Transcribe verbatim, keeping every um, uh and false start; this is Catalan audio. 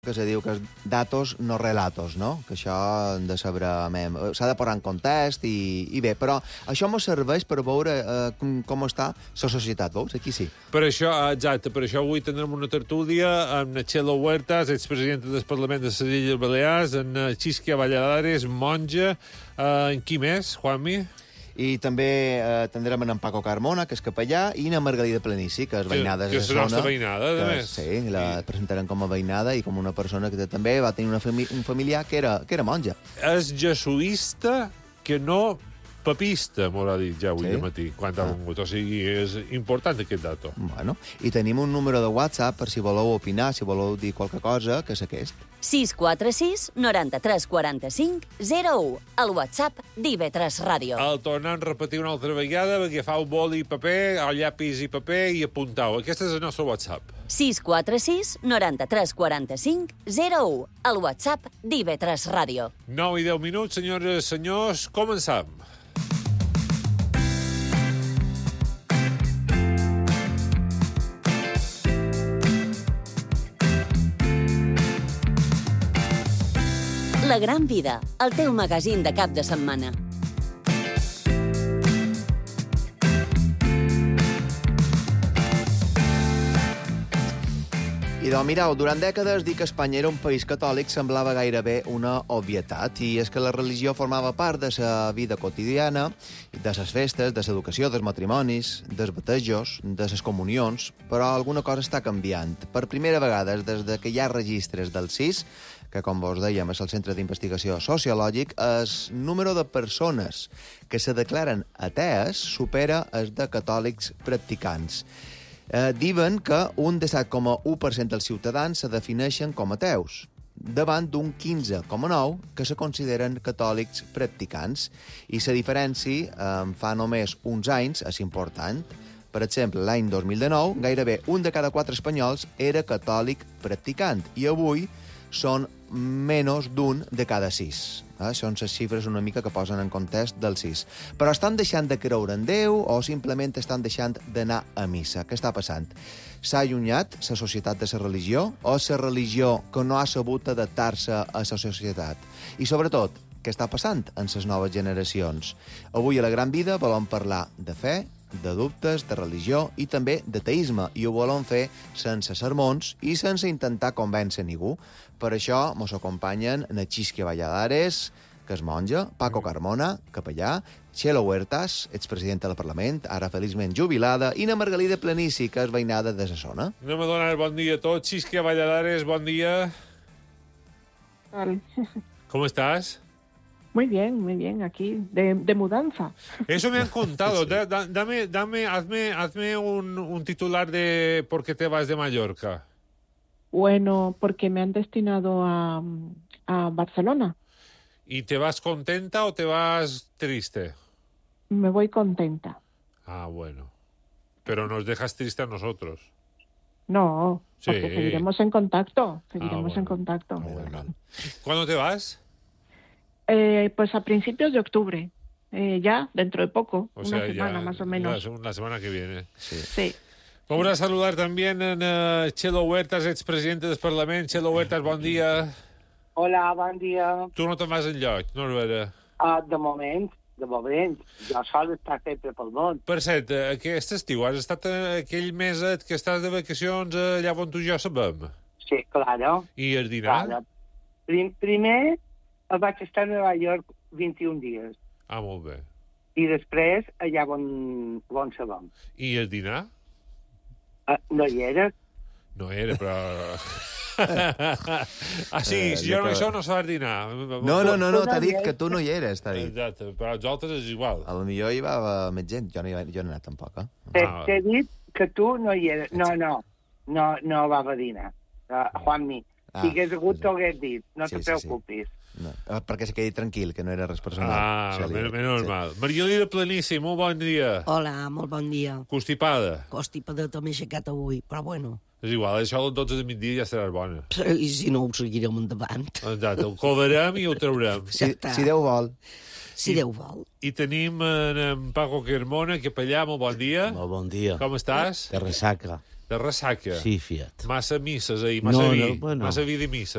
que se diu que és datos no relatos, no? Que això hem de saber... S'ha de posar en context i, i bé, però això ens serveix per veure eh, com, com està la societat, veus? Aquí sí. Per això, exacte, per això avui tindrem una tertúlia amb Nachelo Huertas, expresidenta del Parlament de les Illes Balears, en Xisquia Valladares, monja, eh, en qui més, Juanmi? I també eh, tindrem en Paco Carmona, que és capellà, i en Margalida Planici, que és veïnada de que la és la zona. nostra veïnada, a més. Sí, la presentarem com a veïnada i com una persona que també va tenir una fami un familiar que era, que era monja. És jesuïsta que no papista, m'ho dit ja avui Sí? de matí, quan ha Ah. vengut. O sigui, és important aquest dato. Bueno, i tenim un número de WhatsApp per si voleu opinar, si voleu dir qualque cosa, que és aquest. sis quatre sis, noranta-tres, quaranta-cinc, zero u. El WhatsApp d'I V tres Ràdio. El tornem a repetir una altra vegada, agafau boli i paper, el llapis i paper i apuntau. Aquest és el nostre WhatsApp. sis quatre sis, noranta-tres, quaranta-cinc, zero u. El WhatsApp d'I V tres Ràdio. nou i deu minuts, senyores i senyors, començam. La Gran Vida, el teu magazín de cap de setmana. I doncs, mireu, durant dècades dir que Espanya era un país catòlic semblava gairebé una obvietat, i és que la religió formava part de la vida quotidiana, de les festes, de l'educació, dels matrimonis, dels batejos, de les comunions, però alguna cosa està canviant. Per primera vegada, des de que hi ha registres del C I S, que, com vos dèiem, és el Centre d'Investigació Sociològic, el número de persones que se declaren atees supera el de catòlics practicants. Eh, diuen que un disset coma u per cent dels ciutadans se defineixen com ateus, davant d'un quinze coma nou per cent que se consideren catòlics practicants. I la diferència eh, fa només uns anys és important. Per exemple, l'any dos mil dinou, gairebé un de cada quatre espanyols era catòlic practicant, i avui són menys d'un de cada sis. Eh? Són les xifres una mica que posen en context del C I S. Però estan deixant de creure en Déu o simplement estan deixant d'anar a missa? Què està passant? S'ha allunyat la societat de la religió o la religió que no ha sabut adaptar-se a la societat? I sobretot, què està passant en les noves generacions? Avui a La Gran Vida volem parlar de fe, de dubtes, de religió i també d'ateisme, i ho volem fer sense sermons i sense intentar convèncer ningú. Per això mos acompanyen na Xisquia Valladares, que és monja, Paco Carmona, capellà, Nachelo Huertas, expresidenta del Parlament, ara feliçment jubilada, i na Margalida Planici, que és veïnada de la zona. Anem a donar bon dia a tots. Xisquia Valladares, bon dia. Vale. Com estàs? Muy bien, muy bien, aquí, de, de mudanza. Eso me han contado. Da- da- dame, dame, hazme, hazme un, un titular de por qué te vas de Mallorca. Bueno, porque me han destinado a, a Barcelona. ¿Y te vas contenta o te vas triste? Me voy contenta. Ah, bueno. Pero nos dejas triste a nosotros. No, Sí. porque seguiremos en contacto, seguiremos bueno. en contacto. Bueno. ¿Cuándo te vas? Eh, pues a principios de octubre, eh, ya, dentro de poco, O una sea, semana ya más o La, menos. la semana que viene. Sí. Vamos a saludar también a Nachelo Huertas, expresidente del Parlament. Nachelo Huertas, bon dia. Hola, bon dia. Tu no te'n vas enlloc, no, Norbera? Uh, de moment, de moment, jo sol estar sempre pel món. Per cert, eh, aquest estiu has estat eh, aquell meset que estàs de vacacions eh, allà on tu i jo sabem. Sí, claro. I el dinar? claro. Prim, primer vaig estar a Nova York vint-i-un dies Ah, molt bé. i després allà on, on sabem. I el dinar? Uh, no hi eres? No era, però... ah, sí, Eh, si jo no que- hi soc, no sabràs dinar. No, no, no, no t'ha dit que tu no hi eres, t'ha dit. Exacte, però als altres és igual. A lo millor hi va més gent, jo no hi, va- jo no he anat tampoc, eh? T'he Ah. t'he dit que tu no hi eres. No, no, no, no va a dinar. Uh, Juanmi, Ah, si hagués hagut sí. t'ho hagués dit, no Sí, te sí, sí. preocupis. No, eh, perquè se quedi tranquil, que no era res personal. Ah, Això li- menys menys mal. Margalida Planici, molt bon dia. Hola, molt bon dia. Constipada. Constipada m'he aixecat avui, però bueno, És igual, això a les dotze de migdia ja seràs bona. i si no ho seguirem endavant. Exacte, ho cobrarem i ho traurem. Si, Ja està. si Déu vol. Si Déu vol. I tenim en, en Paco Carmona, capellà, molt bon dia. Molt bon dia. Com estàs? De ressaca. De ressaca. Sí, fiat. Massa misses ahir, massa No, vi. no, bueno. Massa vi de missa.